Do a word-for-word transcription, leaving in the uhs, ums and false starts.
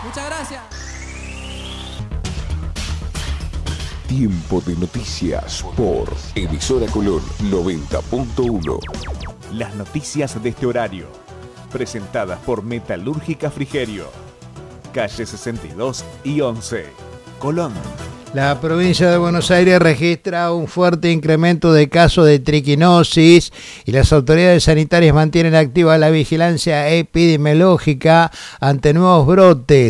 Muchas gracias. Tiempo de noticias por Emisora Colón noventa punto uno. Las noticias de este horario, presentadas por Metalúrgica Frigerio, calle sesenta y dos y once, Colón. La provincia de Buenos Aires registra un fuerte incremento de casos de triquinosis y las autoridades sanitarias mantienen activa la vigilancia epidemiológica ante nuevos brotes.